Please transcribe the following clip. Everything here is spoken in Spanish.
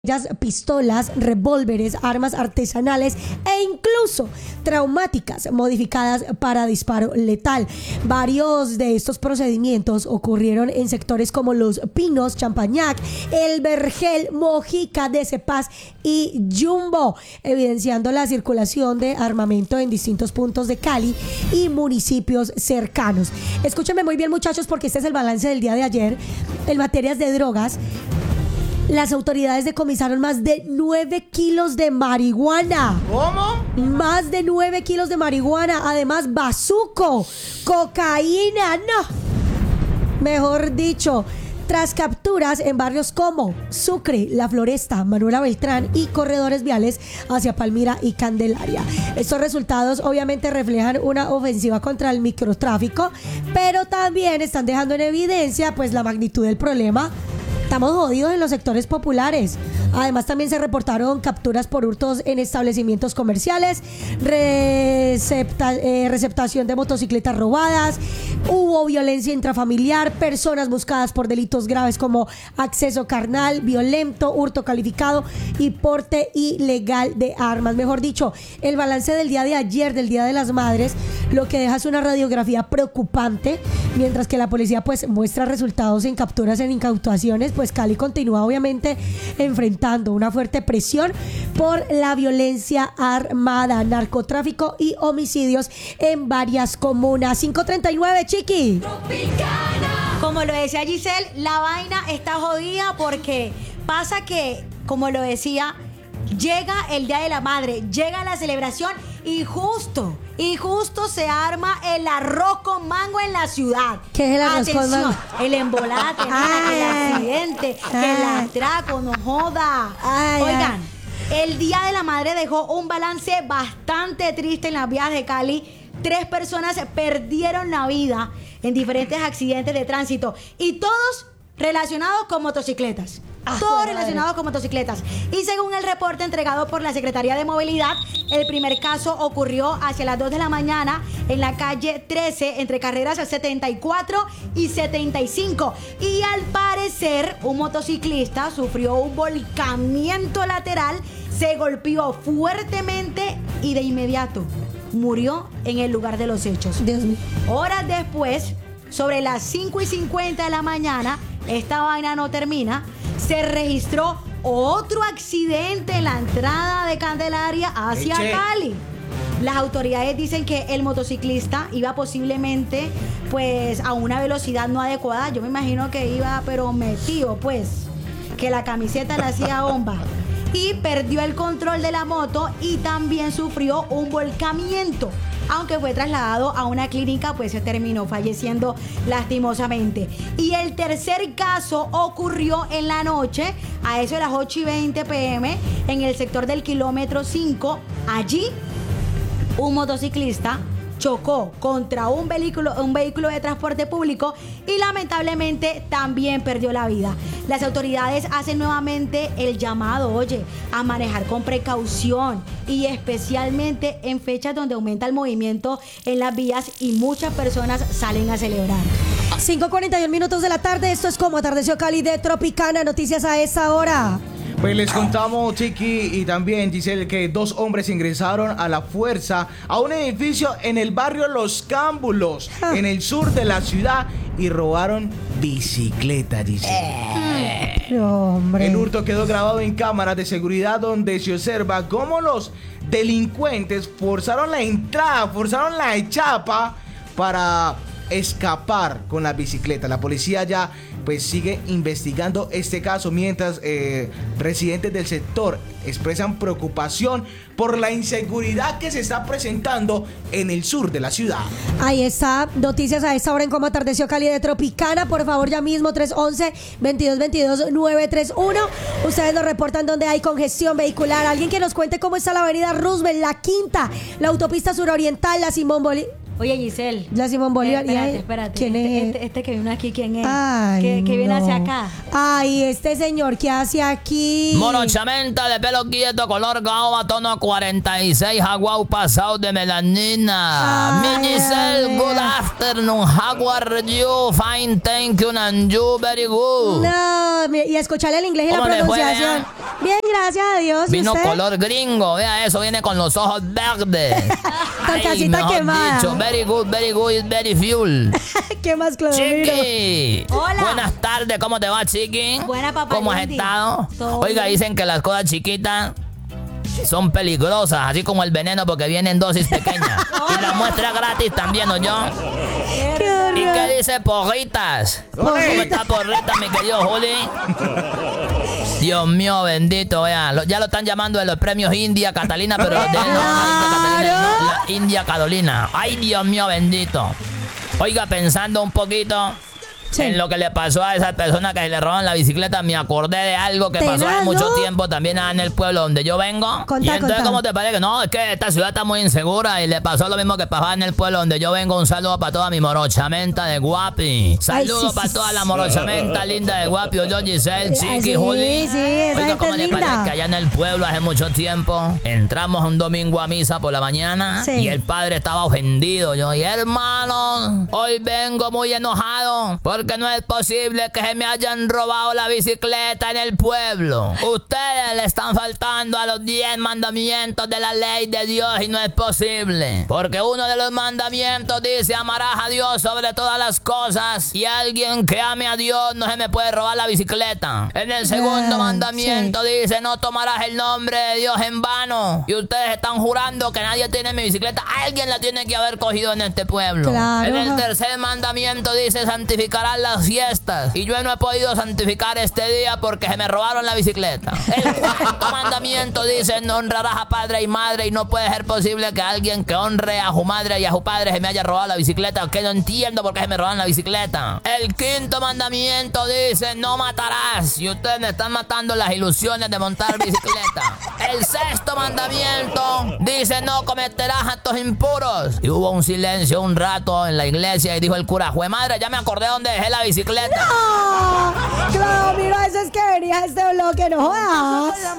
pistolas, revólveres, armas artesanales e incluso traumáticas modificadas para disparo letal. Varios de estos procedimientos ocurrieron en sectores como Los Pinos, Champañac, El Vergel, Mojica de Cepaz y Jumbo, evidenciando la circulación de armamento en distintos puntos de Cali y municipios cercanos. Escúchenme muy bien, muchachos, porque este es el balance del día de ayer en materias de drogas. Las autoridades decomisaron más de 9 kilos de marihuana. ¿Cómo? Más de 9 kilos de marihuana. Además, bazuco, cocaína. No. Mejor dicho, tras capturas en barrios como Sucre, La Floresta, Manuela Beltrán y corredores viales hacia Palmira y Candelaria. Estos resultados obviamente reflejan una ofensiva contra el microtráfico, pero también están dejando en evidencia pues la magnitud del problema. Estamos jodidos en los sectores populares. Además, también se reportaron capturas por hurtos en establecimientos comerciales, receptación de motocicletas robadas, hubo violencia intrafamiliar, personas buscadas por delitos graves como acceso carnal, violento, hurto calificado y porte ilegal de armas. Mejor dicho, el balance del día de ayer, del Día de las Madres, lo que deja es una radiografía preocupante, mientras que la policía pues muestra resultados en capturas, en incautaciones. Pues Cali continúa obviamente enfrentando una fuerte presión por la violencia armada, narcotráfico y homicidios en varias comunas. 539, Chiqui. Tropicana. Como lo decía Giselle, la vaina está jodida porque pasa que, como lo decía, llega el Día de la Madre, llega la celebración y justo se arma el arroz con mango en la ciudad. ¿Qué es el arroz con mango? El embolate, el accidente, el atraco, no joda. Oigan, el Día de la Madre dejó un balance bastante triste en las vías de Cali. 3 personas perdieron la vida en diferentes accidentes de tránsito y todos relacionados con motocicletas. Todos relacionados con motocicletas. Y según el reporte entregado por la Secretaría de Movilidad, el primer caso ocurrió hacia las 2 de la mañana en la calle 13, entre carreras 74 y 75. Y al parecer, un motociclista sufrió un volcamiento lateral, se golpeó fuertemente y de inmediato murió en el lugar de los hechos. Dios mío. Horas después, sobre las 5:50 de la mañana, esta vaina no termina, se registró otro accidente en la entrada de Candelaria hacia Cali. Las autoridades dicen que el motociclista iba posiblemente pues a una velocidad no adecuada. Yo me imagino que iba pero metido, pues, que la camiseta le hacía bomba. Y perdió el control de la moto y también sufrió un volcamiento. Aunque fue trasladado a una clínica, pues se terminó falleciendo lastimosamente. Y el tercer caso ocurrió en la noche, a eso de las 8:20 p.m., en el sector del kilómetro 5. Allí, un motociclista chocó contra un vehículo de transporte público y lamentablemente también perdió la vida. Las autoridades hacen nuevamente el llamado, a manejar con precaución y especialmente en fechas donde aumenta el movimiento en las vías y muchas personas salen a celebrar. 5:41 minutos de la tarde, esto es Como Atardeció Cali de Tropicana, noticias a esa hora. Pues les contamos, Chiqui y también Giselle, que 2 hombres ingresaron a la fuerza a un edificio en el barrio Los Cámbulos, en el sur de la ciudad, y robaron bicicletas, Giselle. Hombre. El hurto quedó grabado en cámaras de seguridad donde se observa cómo los delincuentes forzaron la entrada, forzaron la chapa para escapar con la bicicleta. La policía ya pues sigue investigando este caso, mientras residentes del sector expresan preocupación por la inseguridad que se está presentando en el sur de la ciudad. Ahí está, noticias a esta hora en Como Atardeció Cali de Tropicana. Por favor, ya mismo 311-2222-931. Ustedes nos reportan donde hay congestión vehicular. Alguien que nos cuente cómo está la avenida Roosevelt, la Quinta, la autopista suroriental, la Simón Bolívar. Oye, Giselle. Ya Simón Bolívar. Espérate. ¿Quién es? Este que viene aquí, ¿quién es? Ay, que viene no. hacia acá. Ay, este señor, ¿qué hace aquí? Morochamente de pelo quieto, color caoba, tono 46, jaguar pasado de melanina. Ay, Mi Giselle, good afternoon. How are you? Fine, thank you, and you very good. No, y escucharle el inglés y la ¿Cómo le fue, pronunciación. Bien, gracias a Dios. ¿Y Vino usted? color gringo, vea eso, viene con los ojos verdes. Con casita mejor quemada. dicho, very good, very fuel. ¿Qué más, Clodomiro? Chiqui. Hola. Buenas tardes, ¿cómo te va, Chiqui? Buena, papá ¿Cómo has Lundi. estado? Todo Oiga, bien. dicen que las cosas chiquitas son peligrosas, así como el veneno porque viene en dosis pequeñas. Y la muestra gratis también, ¿no yo? Qué ¿Y horror. qué dice Porritas? ¿Cómo está Porrita, mi querido Juli? Dios mío, bendito, vea. Ya lo están llamando de los premios India Catalina, pero de la India Carolina. Ay, Dios mío, bendito. Oiga, pensando un poquito Sí. en lo que le pasó a esa persona que le roban la bicicleta, me acordé de algo que pasó hace ¿Tenaz, mucho no? tiempo también en el pueblo donde yo vengo. Contá, Y entonces, contá. ¿cómo te parece? No, es que esta ciudad está muy insegura y le pasó lo mismo que pasaba en el pueblo donde yo vengo. Un saludo para toda mi morochamenta de Guapi. Saludo sí, para sí, toda la sí. morochamenta linda de Guapi. Yo, Giselle, Chiqui, sí, Juli. sí, esa Oiga, gente ¿cómo es le linda. parece que allá en el pueblo hace mucho tiempo entramos un domingo a misa por la mañana Sí. y el padre estaba ofendido? Yo, y hermanos, hoy vengo muy enojado porque no es posible que se me hayan robado la bicicleta en el pueblo. Ustedes le están faltando a los 10 mandamientos de la ley de Dios y no es posible. Porque uno de los mandamientos dice: amarás a Dios sobre todas las cosas, y alguien que ame a Dios no se me puede robar la bicicleta. En el segundo mandamiento dice: no tomarás el nombre de Dios en vano. Y ustedes están jurando que nadie tiene mi bicicleta. Alguien la tiene que haber cogido en este pueblo. Claro. En el tercer mandamiento dice: santificarán las fiestas. Y yo no he podido santificar este día porque se me robaron la bicicleta. El cuarto mandamiento dice: no honrarás a padre y madre. Y no puede ser posible que alguien que honre a su madre y a su padre se me haya robado la bicicleta. Que no entiendo por qué se me roban la bicicleta. El quinto mandamiento dice: no matarás. Y ustedes me están matando las ilusiones de montar bicicleta. El sexto mandamiento dice: no cometerás actos impuros. Y hubo un silencio un rato en la iglesia y dijo el cura: jue madre, ya me acordé dónde dejé la bicicleta. ¡No! Claro, mira, eso es que venía este bloque, no jodas.